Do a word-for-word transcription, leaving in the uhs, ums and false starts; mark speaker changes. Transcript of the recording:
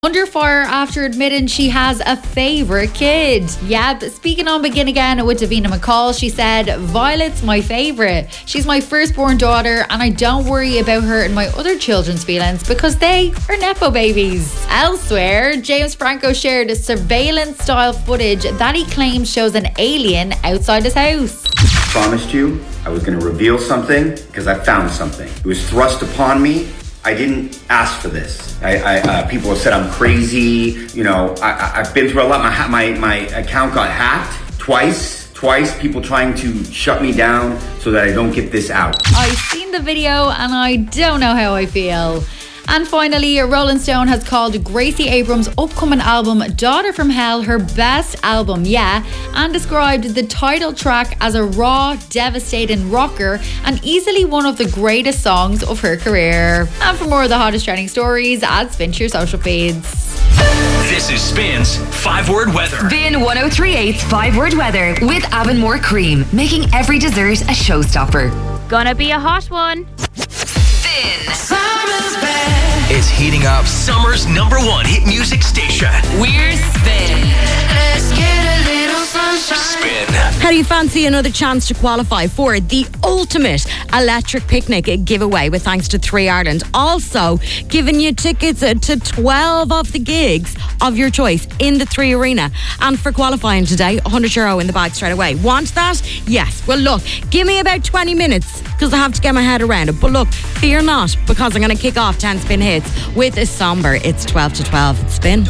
Speaker 1: Under fire after admitting she has a favourite kid. Yep, speaking on Begin Again with Davina McCall, she said, Violet's my favourite. She's my firstborn daughter and I don't worry about her and my other children's feelings because they are Nepo babies. Elsewhere, James Franco shared surveillance-style footage that he claims shows an alien outside his house.
Speaker 2: I promised you I was going to reveal something because I found something. It was thrust upon me. I didn't ask for this. I, I, uh, people have said I'm crazy. You know, I, I, I've been through a lot. My, my, my account got hacked twice. Twice, people trying to shut me down so that I don't get this out.
Speaker 1: I've seen the video and I don't know how I feel. And finally, Rolling Stone has called Gracie Abrams' upcoming album Daughter from Hell her best album, yeah, and described the title track as a raw, devastating rocker and easily one of the greatest songs of her career. And for more of the hottest trending stories, add Spin to your social feeds.
Speaker 3: This is Spin's five-word weather.
Speaker 4: Spin one oh three point eight's five-word weather with Avonmore Cream, making every dessert a showstopper.
Speaker 5: Gonna be a hot one.
Speaker 4: Spin.
Speaker 6: Summer's back.
Speaker 3: It's heating up summer's number one hit music station.
Speaker 4: We're Spin.
Speaker 6: Let's get a little sunshine.
Speaker 3: Spin.
Speaker 7: How do you fancy another chance to qualify for the ultimate electric picnic giveaway with thanks to three Ireland? Also giving you tickets to twelve of the gigs of your choice in the three Arena. And for qualifying today, one hundred euro in the bag straight away. Want that? Yes. Well, look, give me about twenty minutes because I have to get my head around it. But look, fear not, because I'm going to kick off ten Spin Hits with a somber. It's twelve to twelve. Spin.